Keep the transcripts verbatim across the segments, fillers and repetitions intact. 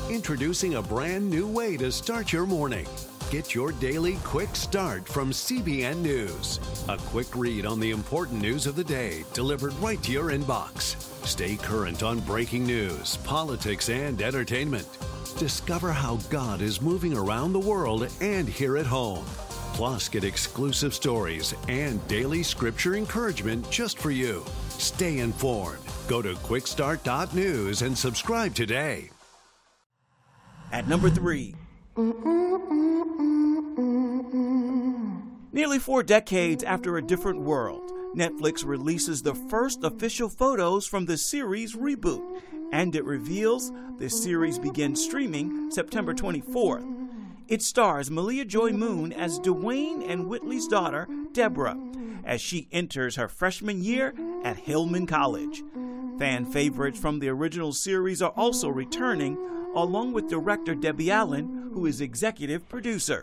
Introducing a brand new way to start your morning. Get your daily quick start from C B N News. A quick read on the important news of the day delivered right to your inbox. Stay current on breaking news, politics, and entertainment. Discover how God is moving around the world and here at home. Plus, get exclusive stories and daily scripture encouragement just for you. Stay informed. Go to quick start dot news and subscribe today. At number three. Nearly four decades after A Different World, Netflix releases the first official photos from the series reboot, and it reveals the series begins streaming September twenty-fourth. It stars Malia Joy Moon as Dwayne and Whitley's daughter, Deborah, as she enters her freshman year at Hillman College. Fan favorites from the original series are also returning, along with director Debbie Allen, who is executive producer.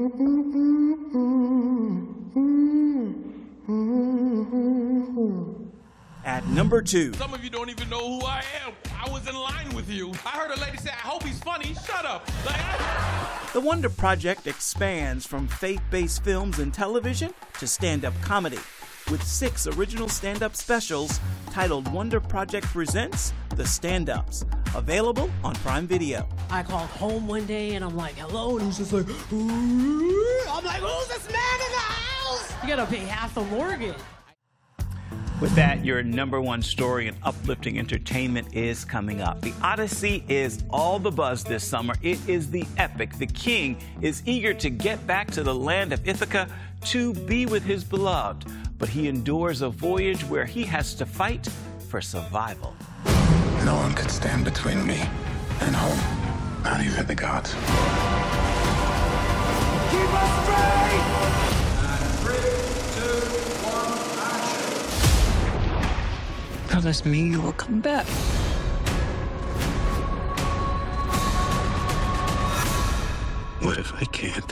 At number two. Some of you don't even know who I am. I was in line with you. I heard a lady say, I hope he's funny. Shut up. Like, I... The Wonder Project expands from faith-based films and television to stand-up comedy, with six original stand-up specials titled Wonder Project Presents The Stand-Ups, available on Prime Video. I called home one day and I'm like, hello, and he's just like, ooh. I'm like, who's this man in the house? You gotta pay half the mortgage. With that, your number one story in uplifting entertainment is coming up. The Odyssey is all the buzz this summer. It is the epic. The king is eager to get back to the land of Ithaca to be with his beloved, but he endures a voyage where he has to fight for survival. No one could stand between me and home, not even the gods. Keep us straight! Three, two, one, action. Promise me you will come back. What if I can't?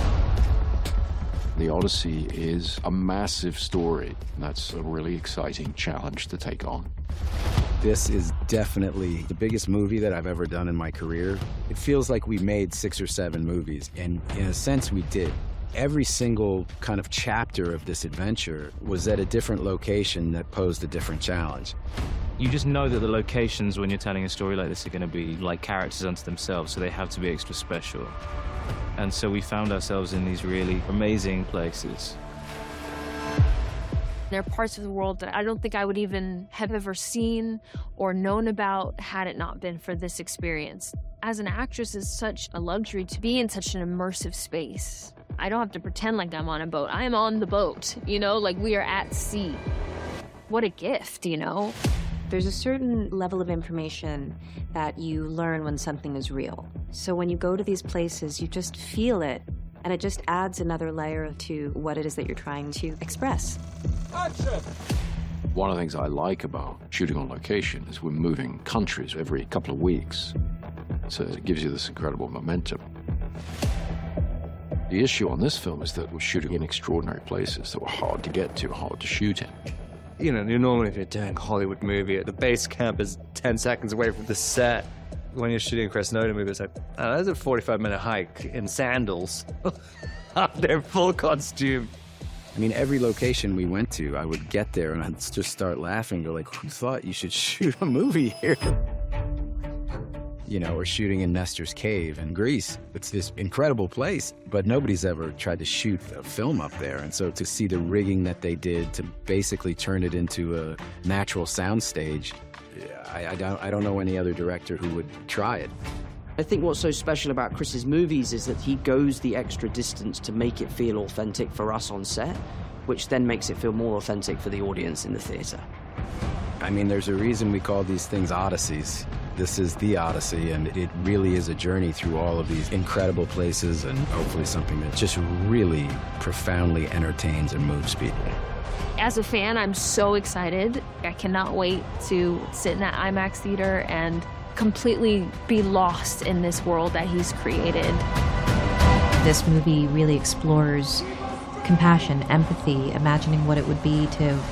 The Odyssey is a massive story. That's a really exciting challenge to take on. This is definitely the biggest movie that I've ever done in my career. It feels like we made six or seven movies, and in a sense we did. Every single kind of chapter of this adventure was at a different location that posed a different challenge. You just know that the locations, when you're telling a story like this, are going to be like characters unto themselves, so they have to be extra special. And so we found ourselves in these really amazing places. There are parts of the world that I don't think I would even have ever seen or known about had it not been for this experience. As an actress, it's such a luxury to be in such an immersive space. I don't have to pretend like I'm on a boat. I am on the boat, you know, like we are at sea. What a gift, you know? There's a certain level of information that you learn when something is real. So when you go to these places, you just feel it, and it just adds another layer to what it is that you're trying to express. Action! One of the things I like about shooting on location is we're moving countries every couple of weeks. So it gives you this incredible momentum. The issue on this film is that we're shooting in extraordinary places that were hard to get to, hard to shoot in. You know, you normally if you're doing a Hollywood movie, the base camp is ten seconds away from the set. When you're shooting a Cressnoda movie, it's like, oh, that's a forty-five minute hike in sandals. They're full costume. I mean, every location we went to, I would get there and I'd just start laughing, go like, who thought you should shoot a movie here? You know, we're shooting in Nestor's Cave in Greece. It's this incredible place, but nobody's ever tried to shoot a film up there. And so to see the rigging that they did to basically turn it into a natural soundstage, I, I, don't, I don't know any other director who would try it. I think what's so special about Chris's movies is that he goes the extra distance to make it feel authentic for us on set, which then makes it feel more authentic for the audience in the theater. I mean, there's a reason we call these things Odysseys. This is the Odyssey, and it really is a journey through all of these incredible places and hopefully something that just really profoundly entertains and moves people. As a fan, I'm so excited. I cannot wait to sit in that IMAX theater and completely be lost in this world that he's created. This movie really explores compassion, empathy, imagining what it would be to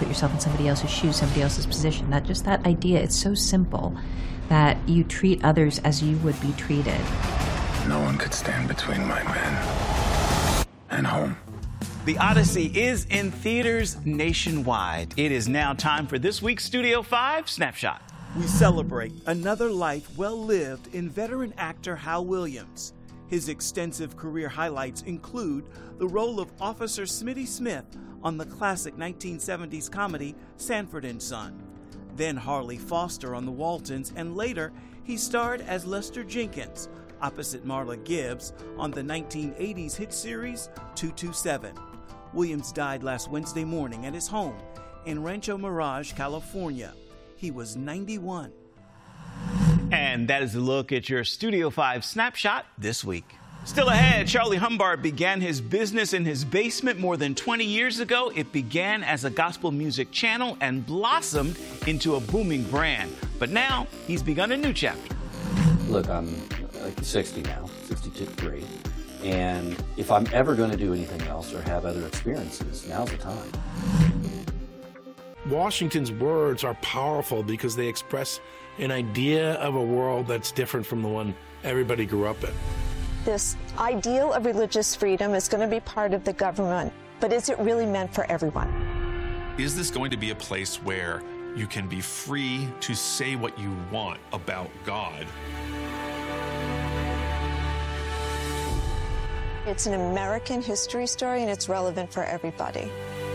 put yourself in somebody else's shoes, somebody else's position. That just that idea, it's so simple that you treat others as you would be treated. No one could stand between my men and home. The Odyssey is in theaters nationwide. It is now time for this week's Studio five Snapshot. We celebrate another life well lived in veteran actor Hal Williams. His extensive career highlights include the role of Officer Smitty Smith on the classic nineteen seventies comedy Sanford and Son, then Harley Foster on The Waltons, and later he starred as Lester Jenkins opposite Marla Gibbs on the nineteen eighties hit series two two seven. Williams died last Wednesday morning at his home in Rancho Mirage, California. He was ninety-one. And that is a look at your Studio five Snapshot this week. Still ahead, Charlie Humbard began his business in his basement more than twenty years ago. It began as a gospel music channel and blossomed into a booming brand. But now he's begun a new chapter. Look, I'm like sixty now, sixty-three. And if I'm ever going to do anything else or have other experiences, now's the time. Washington's words are powerful because they express an idea of a world that's different from the one everybody grew up in. This ideal of religious freedom is going to be part of the government, but is it really meant for everyone? Is this going to be a place where you can be free to say what you want about God? It's an American history story, and it's relevant for everybody.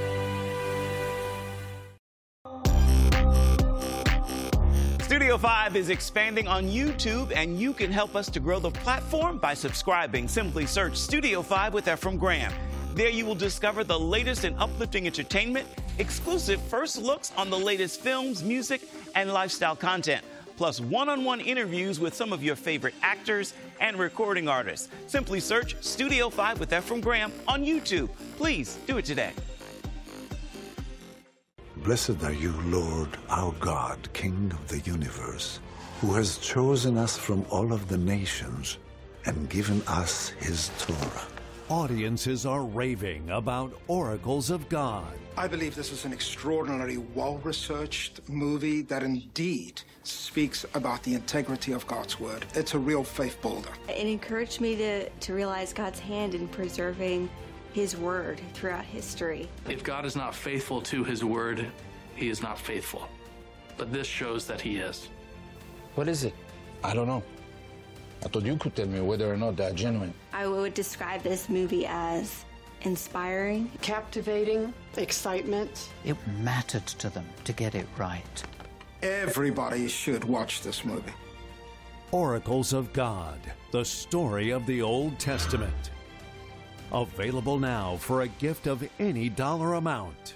Studio five is expanding on YouTube, and you can help us to grow the platform by subscribing. Simply search Studio five with Efrem Graham. There you will discover the latest in uplifting entertainment, exclusive first looks on the latest films, music, and lifestyle content, plus one-on-one interviews with some of your favorite actors and recording artists. Simply search Studio five with Efrem Graham on YouTube. Please do it today. Blessed are you, Lord, our God, King of the universe, who has chosen us from all of the nations and given us his Torah. Audiences are raving about Oracles of God. I believe this is an extraordinarily well-researched movie that indeed speaks about the integrity of God's word. It's a real faith builder. It encouraged me to, to realize God's hand in preserving his word throughout history. If God is not faithful to his word, he is not faithful. But this shows that he is. What is it? I don't know. I thought you could tell me whether or not they're genuine. I would describe this movie as inspiring, captivating, excitement. It mattered to them to get it right. Everybody should watch this movie. Oracles of God, the story of the Old Testament. Available now for a gift of any dollar amount.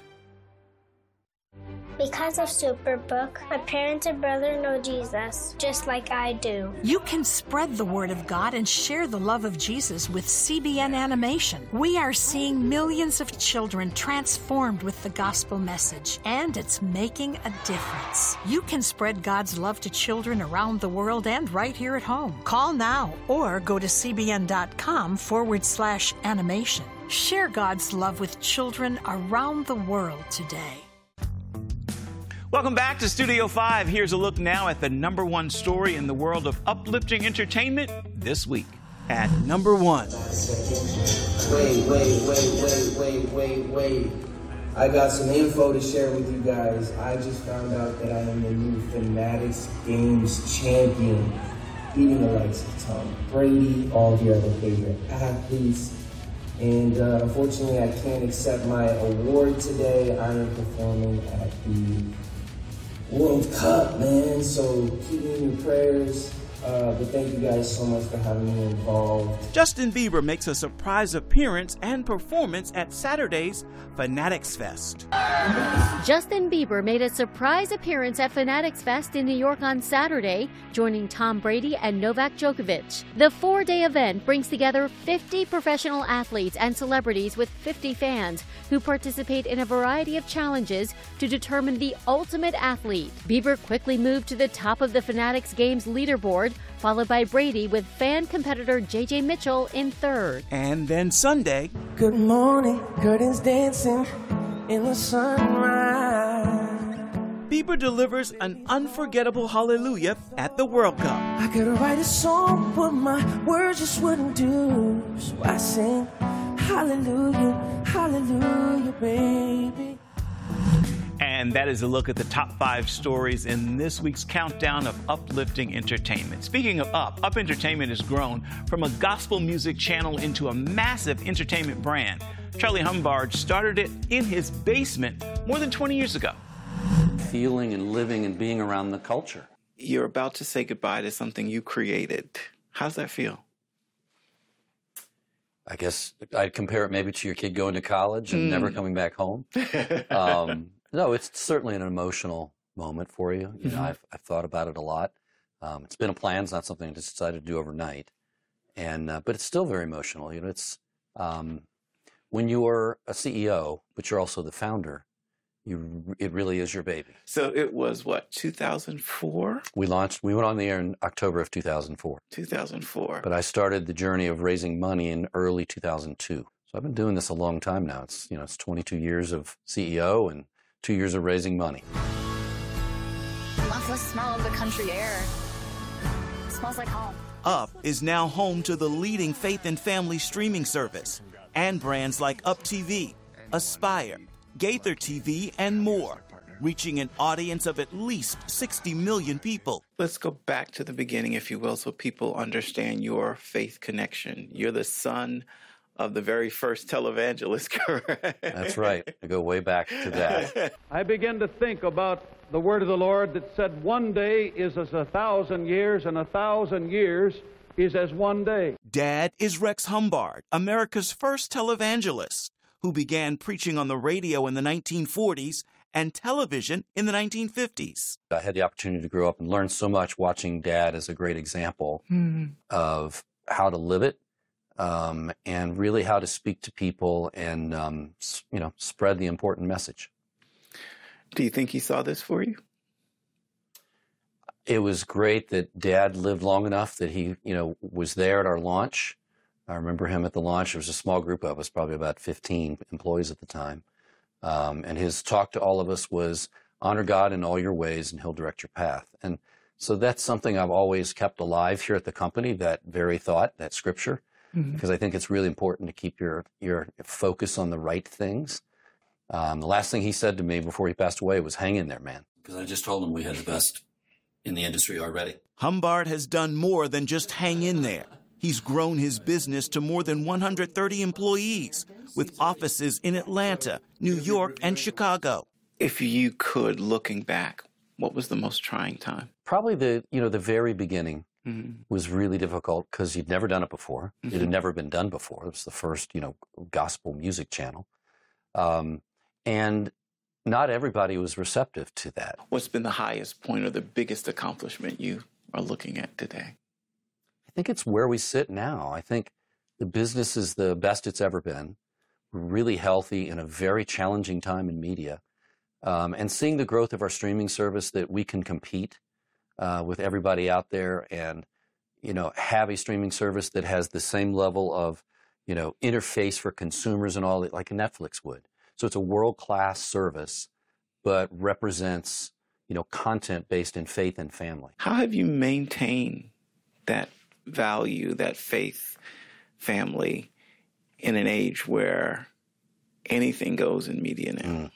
Because of Superbook, my parents and brother know Jesus, just like I do. You can spread the word of God and share the love of Jesus with C B N Animation. We are seeing millions of children transformed with the gospel message, and it's making a difference. You can spread God's love to children around the world and right here at home. Call now or go to cbn.com forward slash animation. Share God's love with children around the world today. Welcome back to Studio five. Here's a look now at the number one story in the world of uplifting entertainment this week. At number one. Wait, wait, wait, wait, wait, wait, wait. I got some info to share with you guys. I just found out that I am the new Fanatics Games champion, beating the likes of Tom Brady, all of your other favorite athletes. And uh, unfortunately, I can't accept my award today. I am performing at the World Cup, man, so keep me in your prayers, uh, but thank you guys so much for having me involved. Justin Bieber makes a surprise appearance and performance at Saturday's Fanatics Fest. Justin Bieber made a surprise appearance at Fanatics Fest in New York on Saturday, joining Tom Brady and Novak Djokovic. The four-day event brings together fifty professional athletes and celebrities with fifty fans who participate in a variety of challenges to determine the ultimate athlete. Bieber quickly moved to the top of the Fanatics Games leaderboard, followed by Brady with fan competitor J J Mitchell in third. And then Sunday. Good morning, curtains dancing in the sunrise. Bieber delivers an unforgettable hallelujah at the World Cup. I could write a song, but my words just wouldn't do. So I sing hallelujah, hallelujah, baby. And that is a look at the top five stories in this week's countdown of uplifting entertainment. Speaking of up, Up Entertainment has grown from a gospel music channel into a massive entertainment brand. Charlie Humbard started it in his basement more than twenty years ago. Feeling and living and being around the culture. You're about to say goodbye to something you created. How's that feel? I guess I'd compare it maybe to your kid going to college and Mm. never coming back home. Um, no, it's certainly an emotional moment for you. You know, Mhm. I've, I've thought about it a lot. Um, it's been a plan. It's not something I just decided to do overnight. And uh, but it's still very emotional. You know, it's um, when you are a C E O, but you're also the founder. You, it really is your baby. So it was what, two thousand four? We launched. We went on the air in October of two thousand four. two thousand four. But I started the journey of raising money in early two thousand two. So I've been doing this a long time now. It's, you know, it's twenty-two years of C E O and two years of raising money. I love the smell of the country air. It smells like home. Up is now home to the leading faith and family streaming service and brands like Up T V, Aspire, Gaither T V, and more, reaching an audience of at least sixty million people. Let's go back to the beginning, if you will, so people understand your faith connection. You're the son of the very first televangelist, correct? That's right. I go way back to that. I begin to think about the word of the Lord that said, one day is as a thousand years, and a thousand years is as one day. Dad is Rex Humbard, America's first televangelist, who began preaching on the radio in the nineteen forties and television in the nineteen fifties. I had the opportunity to grow up and learn so much watching Dad as a great example Mm. of how to live it um, and really how to speak to people and, um, s- you know, spread the important message. Do you think he saw this for you? It was great that Dad lived long enough that he, you know, was there at our launch. I remember him at the launch. There was a small group of us, probably about fifteen employees at the time. Um, and his talk to all of us was, honor God in all your ways and he'll direct your path. And so that's something I've always kept alive here at the company, that very thought, that scripture, Mhm. because I think it's really important to keep your, your focus on the right things. Um, the last thing he said to me before he passed away was, hang in there, man. Because I just told him we had the best in the industry already. Humbard has done more than just hang in there. He's grown his business to more than one hundred thirty employees, with offices in Atlanta, New York, and Chicago. If you could, looking back, what was the most trying time? Probably the, you know, the very beginning Mhm. was really difficult because you'd never done it before. It had Mhm. never been done before. It was the first, you know, gospel music channel. Um, and not everybody was receptive to that. What's been the highest point or the biggest accomplishment you are looking at today? I think it's where we sit now. I think the business is the best it's ever been. We're really healthy in a very challenging time in media. Um, and seeing the growth of our streaming service, that we can compete uh, with everybody out there and, you know, have a streaming service that has the same level of, you know, interface for consumers and all that, like Netflix would. So it's a world-class service, but represents, you know, content based in faith and family. How have you maintained that value, that faith, family, in an age where anything goes in media now? Mm.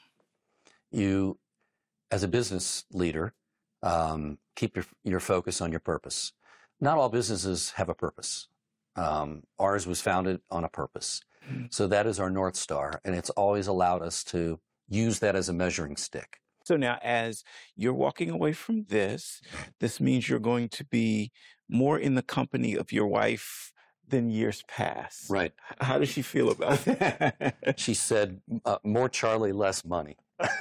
You, as a business leader, um, keep your, your focus on your purpose. Not all businesses have a purpose. Um, ours was founded on a purpose. Mm. So that is our North Star, and it's always allowed us to use that as a measuring stick. So now, as you're walking away from this, this means you're going to be more in the company of your wife than years past. Right. How does she feel about that? She said, uh, more Charlie, less money.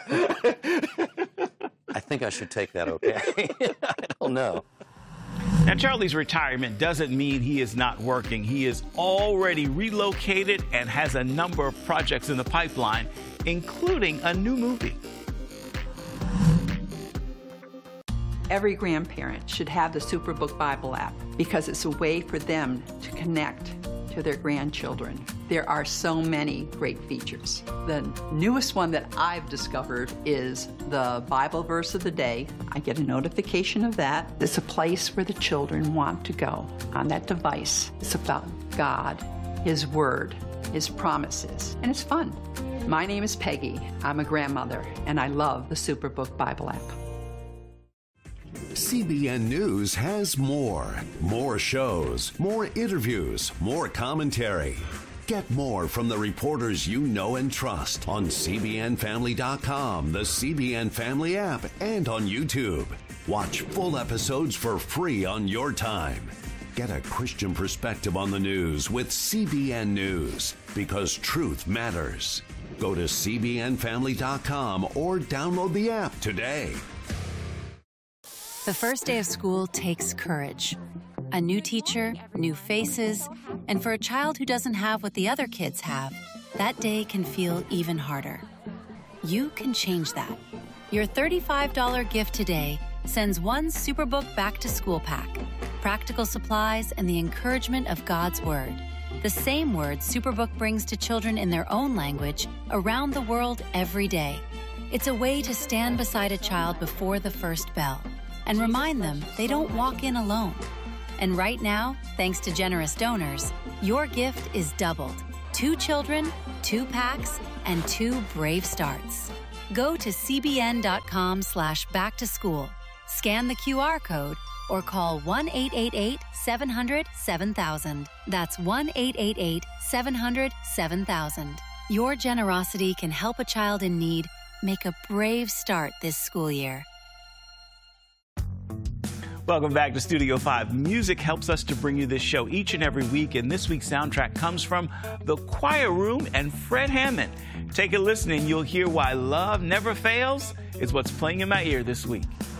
I think I should take that okay. I don't know. Now, Charlie's retirement doesn't mean he is not working. He is already relocated and has a number of projects in the pipeline, including a new movie. Every grandparent should have the Superbook Bible app because it's a way for them to connect to their grandchildren. There are so many great features. The newest one that I've discovered is the Bible verse of the day. I get a notification of that. It's a place where the children want to go on that device. It's about God, His Word, His promises, and it's fun. My name is Peggy. I'm a grandmother, and I love the Superbook Bible app. C B N News has more. More shows, more interviews, more commentary. Get more from the reporters you know and trust on C B N Family dot com, the C B N Family app, and on YouTube. Watch full episodes for free on your time. Get a Christian perspective on the news with C B N News, because truth matters. Go to C B N Family dot com or download the app today. The first day of school takes courage. A new teacher, new faces, and for a child who doesn't have what the other kids have, that day can feel even harder. You can change that. Your thirty-five dollars gift today sends one Superbook back to school pack, practical supplies, and the encouragement of God's Word. The same word Superbook brings to children in their own language around the world every day. It's a way to stand beside a child before the first bell and remind them they don't walk in alone. And right now, thanks to generous donors, your gift is doubled. Two children, two packs, and two brave starts. Go to C B N dot com slash back to school, scan the Q R code, or call one eight eight eight, seven hundred, seven thousand. That's one eight eight eight, seven hundred, seven thousand. Your generosity can help a child in need make a brave start this school year. Welcome back to Studio five. Music helps us to bring you this show each and every week, and this week's soundtrack comes from The Choir Room and Fred Hammond. Take a listen and you'll hear why Love Never Fails is what's playing in my ear this week.